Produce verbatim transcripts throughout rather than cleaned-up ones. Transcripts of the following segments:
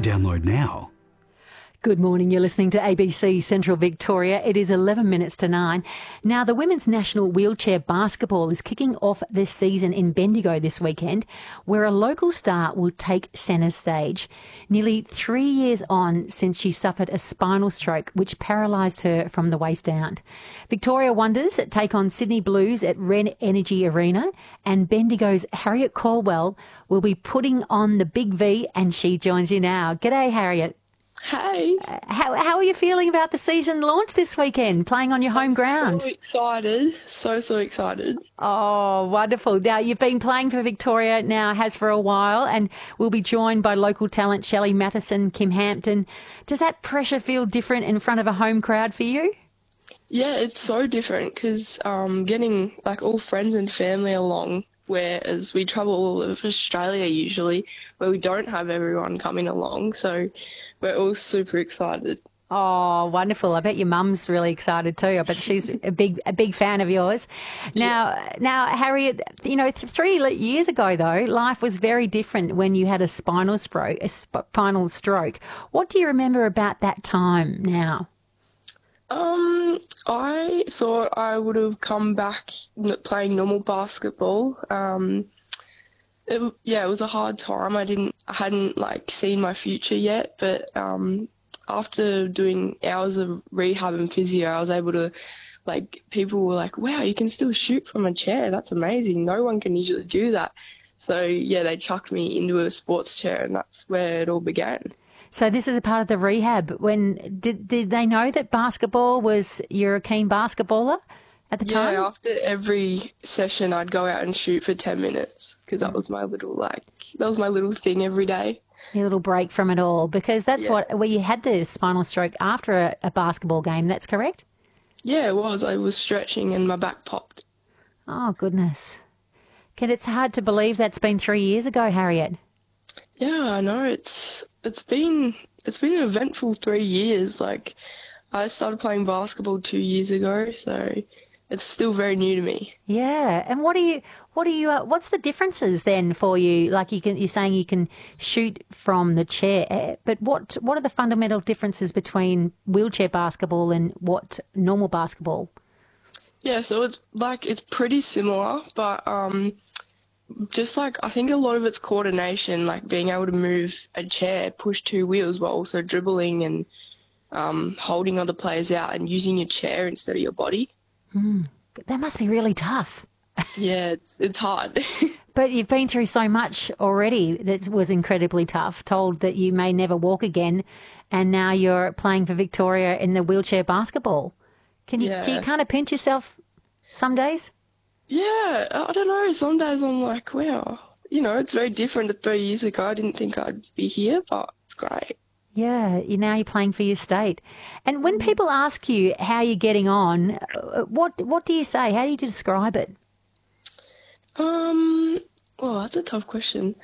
Download now. Good morning. You're listening to A B C Central Victoria. It is eleven minutes to nine. Now, the Women's National Wheelchair Basketball is kicking off this season in Bendigo this weekend, where a local star will take centre stage. Nearly three years on since she suffered a spinal stroke, which paralysed her from the waist down. Victoria Wonders take on Sydney Blues at Red Energy Arena, and Bendigo's Harriet Caldwell will be putting on the Big V, and she joins you now. G'day, Harriet. Hey. Uh, how how are you feeling about the season launch this weekend, playing on your home I'm ground? So excited. So, so excited. Oh, wonderful. Now, you've been playing for Victoria now, has for a while, and we'll be joined by local talent Shelley Matheson, Kim Hampton. Does that pressure feel different in front of a home crowd for you? Yeah, it's so different because um, getting like all friends and family along, whereas we travel all over Australia usually, where we don't have everyone coming along. So we're all super excited. Oh, wonderful. I bet your mum's really excited too. I bet she's a big a big fan of yours. Now, yeah. now, Harriet, you know, th- three years ago, though, life was very different when you had a spinal stroke, a spinal stroke. What do you remember about that time now? Um, I thought I would have come back playing normal basketball. Um, it, yeah, it was a hard time. I didn't, I hadn't like seen my future yet, but um, after doing hours of rehab and physio, I was able to, like, people were like, "Wow, you can still shoot from a chair. That's amazing. No one can usually do that." So yeah, they chucked me into a sports chair, and that's where it all began. So this is a part of the rehab. When did did they know that basketball was, you're a keen basketballer at the time? Yeah, after every session, I'd go out and shoot for ten minutes because that was my little like that was my little thing every day. Your little break from it all, because that's Yeah. what where you had the spinal stroke after a, a basketball game. That's correct? Yeah, it was. I was stretching and my back popped. Oh goodness, Kid, it's hard to believe that's been three years ago, Harriet. Yeah, I know. It's it's been it's been an eventful three years. Like, I started playing basketball two years ago, so it's still very new to me. Yeah, and what do you, what do you, uh, what's the differences then for you? Like you can, you're saying you can shoot from the chair, but what, what are the fundamental differences between wheelchair basketball and what normal basketball? Yeah, so it's like it's pretty similar, but um, just like I think a lot of it's coordination, like being able to move a chair, push two wheels while also dribbling and um, holding other players out and using your chair instead of your body. Mm, that must be really tough. Yeah, it's it's hard. But you've been through so much already that was incredibly tough, told that you may never walk again, and now you're playing for Victoria in the wheelchair basketball. Can you, Yeah. do you kind of pinch yourself some days? Yeah, I don't know. Some days I'm like, wow, you know, it's very different to three years ago. I didn't think I'd be here, but it's great. Yeah, you now you're playing for your state. And when people ask you how you're getting on, uh, what what do you say? How do you describe it? Um, well, that's a tough question.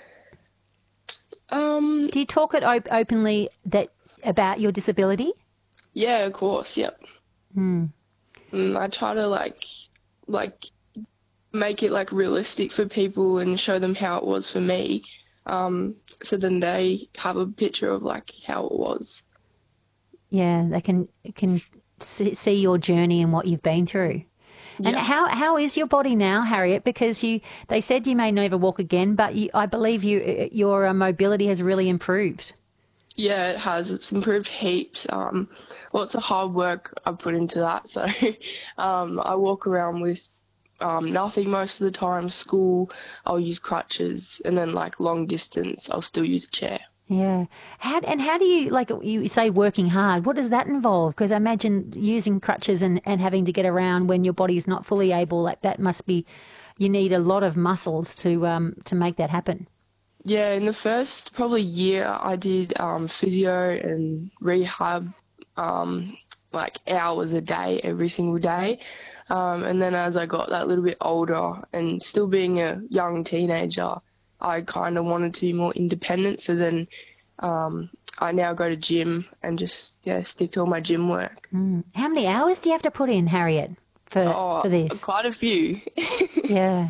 Um, Do you talk it op- openly that about your disability? yeah, of course, yep. Hmm. Mm, I try to like, like, make it like realistic for people and show them how it was for me. Um, so then they have a picture of like how it was. Yeah, they can can see see your journey and what you've been through. And Yeah. how how is your body now, Harriet? Because you they said you may never walk again, but you, I believe you your uh, mobility has really improved. Yeah, it has. It's improved heaps. Um, lots of hard work I put into that. So, um, I walk around with um, nothing most of the time. School, I'll use crutches, and then like long distance, I'll still use a chair. Yeah. How, and how do you, like you say, working hard, what does that involve? Because I imagine using crutches and, and having to get around when your body's not fully able, like that must be, you need a lot of muscles to um to make that happen. Yeah, in the first probably year, I did um, physio and rehab, um, like hours a day, every single day. Um, and then as I got that little bit older and still being a young teenager, I kind of wanted to be more independent. So then um, I now go to gym and just yeah stick to all my gym work. Mm. How many hours do you have to put in, Harriet, for Oh, for this? quite a few. Yeah.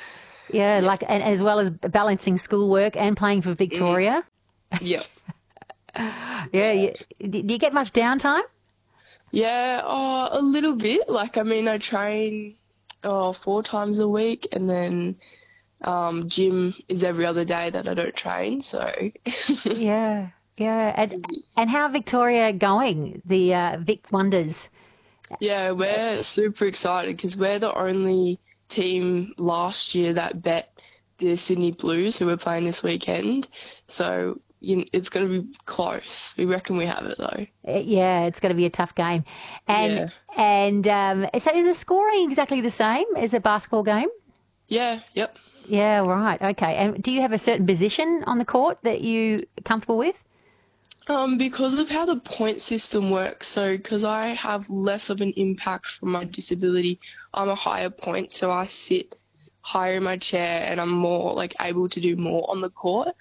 Yeah, like, and as well as balancing schoolwork and playing for Victoria. Yep. Yeah. You, do you get much downtime? Yeah, oh, a little bit. Like, I mean, I train oh, four times a week, and then um, gym is every other day that I don't train. So yeah, yeah. And and how Victoria going? The uh, Vic Wonders. Yeah, we're super excited because we're the only team last year that bet the Sydney Blues, who we're playing this weekend. So you know, it's going to be close. We reckon we have it though. Yeah, it's going to be a tough game. And Yeah. and um, so is the scoring exactly the same as a basketball game? Yeah, yep. Yeah, right. Okay. And do you have a certain position on the court that you are comfortable with? Um, because of how the point system works, so because I have less of an impact from my disability, I'm a higher point, so I sit higher in my chair and I'm more like able to do more on the court.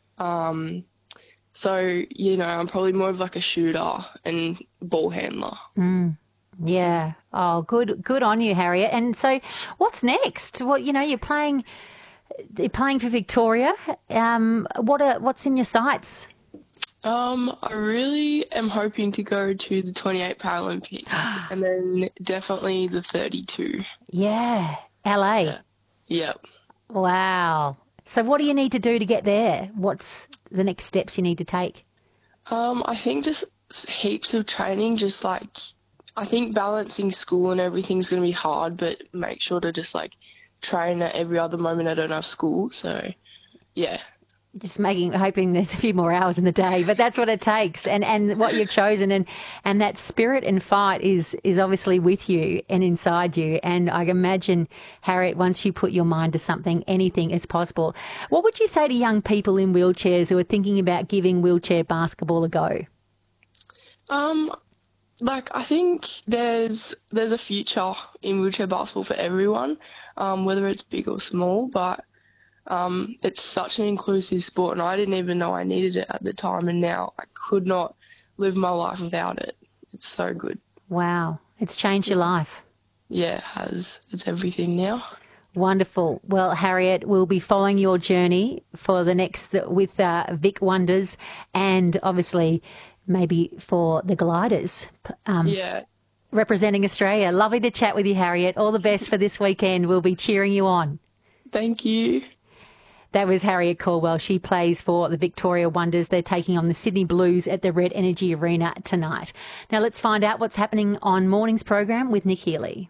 Um, so, you know, I'm probably more of like a shooter and ball handler. Yeah. Oh, good. Good on you, Harriet. And so, what's next? Well, you know, you're playing. You're playing for Victoria. Um, what are what's in your sights? Um, I really am hoping to go to the twenty-eight Paralympics and then definitely the thirty-two. Yeah, L A. Yep. Wow. So, what do you need to do to get there? What's the next steps you need to take? Um, I think just heaps of training, just like, I think balancing school and everything's going to be hard, but make sure to just like train at every other moment I don't have school. So, yeah. Just making, hoping there's a few more hours in the day, but that's what it takes. And and what you've chosen, and and that spirit and fight is is obviously with you and inside you. And I imagine, Harriet, once you put your mind to something, anything is possible. What would you say to young people in wheelchairs who are thinking about giving wheelchair basketball a go? Um, like I think there's there's a future in wheelchair basketball for everyone, um, whether it's big or small, but Um, it's such an inclusive sport, and I didn't even know I needed it at the time, and now I could not live my life without it. It's so good. Wow, it's changed your life. Yeah, it has. It's everything now. Wonderful. Well, Harriet, we'll be following your journey for the next with uh, Vic Wonders, and obviously maybe for the gliders. Um, Yeah. representing Australia. Lovely to chat with you, Harriet. All the best for this weekend. We'll be cheering you on. Thank you. That was Harriet Caldwell. She plays for the Victoria Wonders. They're taking on the Sydney Blues at the Red Energy Arena tonight. Now let's find out what's happening on morning's program with Nick Healy.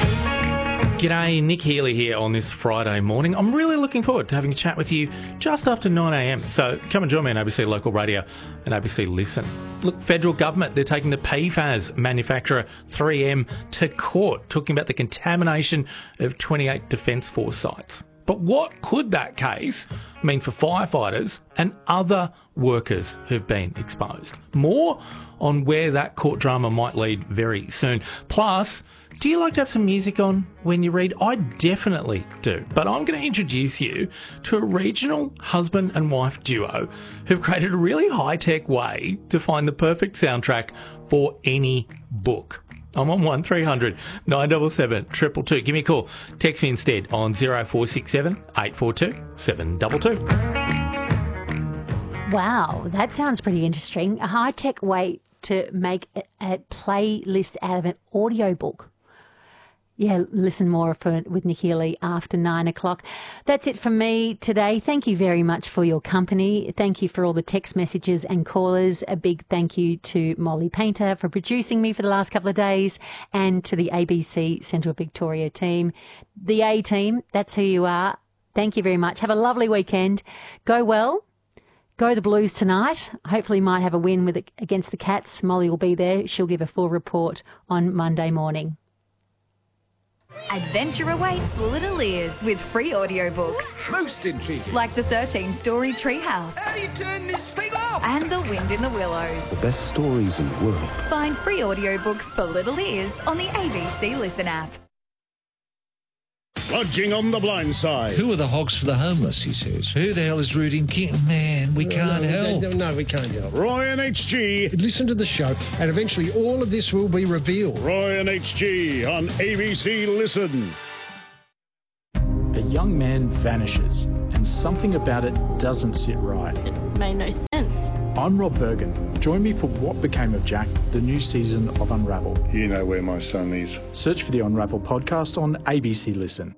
G'day, Nick Healy here on this Friday morning. I'm really looking forward to having a chat with you just after nine a m. So come and join me on A B C Local Radio and A B C Listen. Look, federal government, they're taking the P FAS manufacturer three M to court, talking about the contamination of twenty-eight Defence Force sites. But what could that case mean for firefighters and other workers who've been exposed? More on where that court drama might lead very soon. Plus, do you like to have some music on when you read? I definitely do. But I'm going to introduce you to a regional husband and wife duo who've created a really high-tech way to find the perfect soundtrack for any book. I'm on one three hundred nine seven seven two two two. Give me a call. Text me instead on zero four six seven eight four two seven two two. Wow, that sounds pretty interesting. A high-tech way to make a, a playlist out of an audiobook. Yeah, listen more for with Nick Healy after nine o'clock. That's it from me today. Thank you very much for your company. Thank you for all the text messages and callers. A big thank you to Molly Painter for producing me for the last couple of days, and to the A B C Central Victoria team. The A team, that's who you are. Thank you very much. Have a lovely weekend. Go well. Go the Blues tonight. Hopefully might have a win with against the Cats. Molly will be there. She'll give a full report on Monday morning. Adventure awaits little ears with free audiobooks. Most intriguing. Like the thirteen-story Treehouse. How do you turn this thing off? And The Wind in the Willows. The best stories in the world. Find free audiobooks for little ears on the A B C Listen app. Lodging on the blind side. Who are the hogs for the homeless, he says. Who the hell is rooting King? Man, we can't no, help. No, no, we can't help. Roy and H G. Listen to the show, and eventually all of this will be revealed. Roy and H G on A B C Listen. A young man vanishes, and something about it doesn't sit right. It made no sense. I'm Rob Bergen. Join me for What Became of Jack, the new season of Unravel. You know where my son is. Search for the Unravel podcast on A B C Listen.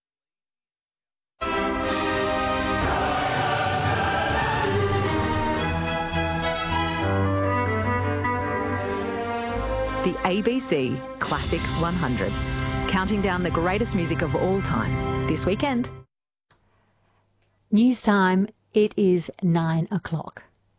The A B C Classic one hundred. Counting down the greatest music of all time. This weekend. News time, it is nine o'clock.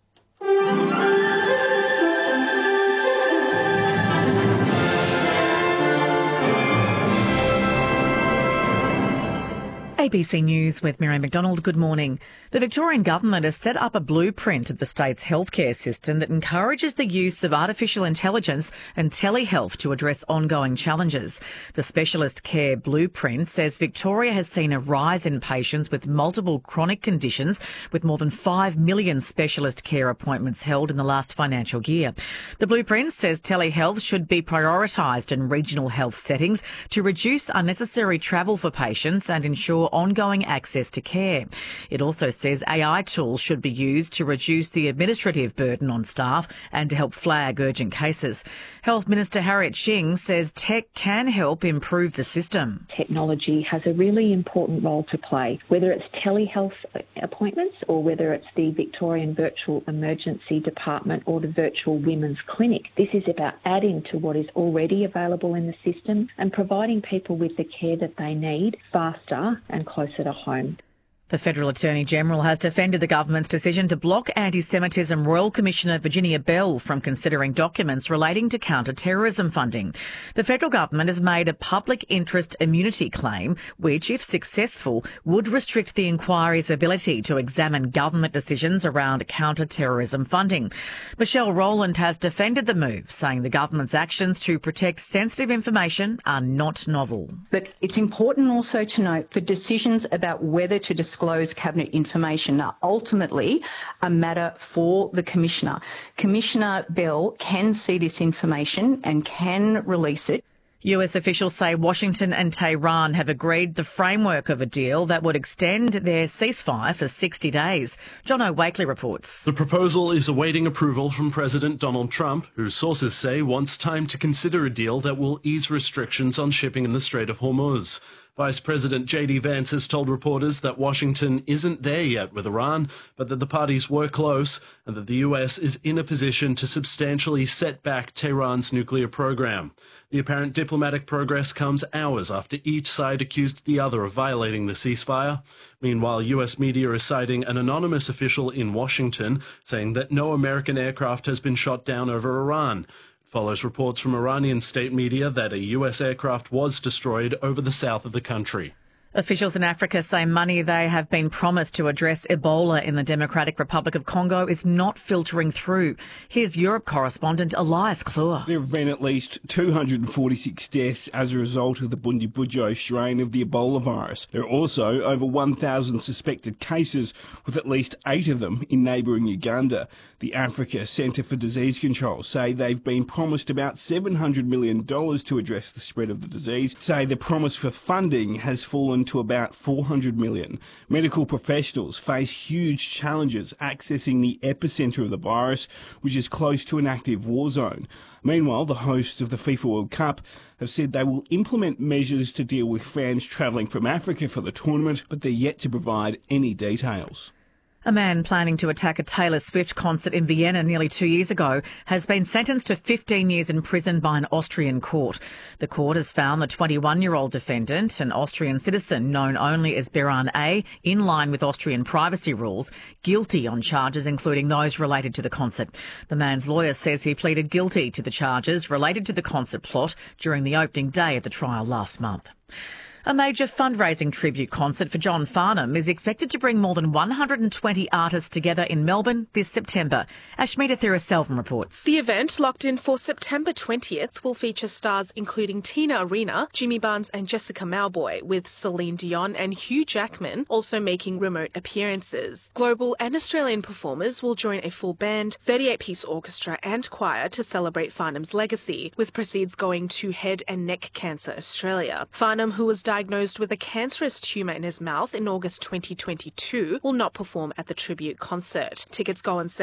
A B C News with Miriam McDonald. Good morning. The Victorian Government has set up a blueprint of the state's healthcare system that encourages the use of artificial intelligence and telehealth to address ongoing challenges. The Specialist Care Blueprint says Victoria has seen a rise in patients with multiple chronic conditions, with more than five million specialist care appointments held in the last financial year. The blueprint says telehealth should be prioritised in regional health settings to reduce unnecessary travel for patients and ensure ongoing access to care. It also says A I tools should be used to reduce the administrative burden on staff and to help flag urgent cases. Health Minister Harriet Shing says tech can help improve the system. Technology has a really important role to play, whether it's telehealth appointments or whether it's the Victorian Virtual Emergency Department or the Virtual Women's Clinic. This is about adding to what is already available in the system and providing people with the care that they need faster and closer to home. The Federal Attorney-General has defended the government's decision to block Anti-Semitism Royal Commissioner Virginia Bell from considering documents relating to counter-terrorism funding. The federal government has made a public interest immunity claim, which, if successful, would restrict the inquiry's ability to examine government decisions around counter-terrorism funding. Michelle Rowland has defended the move, saying the government's actions to protect sensitive information are not novel. But it's important also to note the decisions about whether to disclose Cabinet information are ultimately a matter for the Commissioner. Commissioner Bell can see this information and can release it. U S officials say Washington and Tehran have agreed the framework of a deal that would extend their ceasefire for sixty days. John O'Wakely reports. The proposal is awaiting approval from President Donald Trump, who sources say wants time to consider a deal that will ease restrictions on shipping in the Strait of Hormuz. Vice President J D Vance has told reporters that Washington isn't there yet with Iran, but that the parties were close and that the U S is in a position to substantially set back Tehran's nuclear program. The apparent diplomatic progress comes hours after each side accused the other of violating the ceasefire. Meanwhile, U S media is citing an anonymous official in Washington saying that no American aircraft has been shot down over Iran. Follows reports from Iranian state media that a U S aircraft was destroyed over the south of the country. Officials in Africa say money they have been promised to address Ebola in the Democratic Republic of Congo is not filtering through. Here's Europe correspondent Elias Klua. There have been at least two hundred forty-six deaths as a result of the Bundibugyo strain of the Ebola virus. There are also over one thousand suspected cases, with at least eight of them in neighbouring Uganda. The Africa Centre for Disease Control say they've been promised about seven hundred million dollars to address the spread of the disease, say the promise for funding has fallen to about four hundred million dollars. Medical professionals face huge challenges accessing the epicentre of the virus, which is close to an active war zone. Meanwhile, the hosts of the FIFA World Cup have said they will implement measures to deal with fans travelling from Africa for the tournament, but they're yet to provide any details. A man planning to attack a Taylor Swift concert in Vienna nearly two years ago has been sentenced to fifteen years in prison by an Austrian court. The court has found the twenty-one-year-old defendant, an Austrian citizen known only as Beran A, in line with Austrian privacy rules, guilty on charges including those related to the concert. The man's lawyer says he pleaded guilty to the charges related to the concert plot during the opening day of the trial last month. A major fundraising tribute concert for John Farnham is expected to bring more than one hundred twenty artists together in Melbourne this September. Ashmita Thiraselvan reports. The event, locked in for September twentieth, will feature stars including Tina Arena, Jimmy Barnes and Jessica Mauboy, with Celine Dion and Hugh Jackman also making remote appearances. Global and Australian performers will join a full band, thirty-eight piece orchestra and choir to celebrate Farnham's legacy, with proceeds going to Head and Neck Cancer Australia. Farnham, who was diagnosed with a cancerous tumour in his mouth in August twenty twenty-two, will not perform at the tribute concert. Tickets go on sale